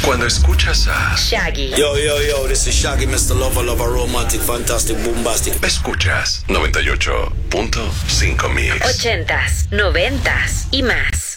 Cuando escuchas a Shaggy. Yo, this is Shaggy, Mr. Lover, romantic, fantastic, bombastic. escuchas 98.5 Mix. 80s, 90s y más.